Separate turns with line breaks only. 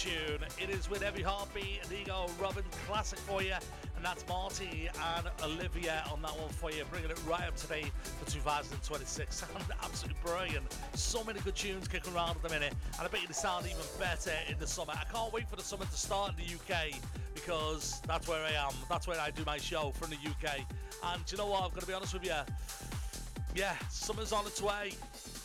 tune. It is With Every Heartbeat, and Ego Robin classic for you, and that's Marty and Olivia on that one for you, bringing it right up today for 2026. Sound absolutely brilliant. So many good tunes kicking around at the minute, and I bet you they sound even better in the summer. I can't wait for the summer to start in the UK, because that's where I am. That's where I do my show, from the UK. And do you know what? I'm going to be honest with you. Yeah, summer's on its way.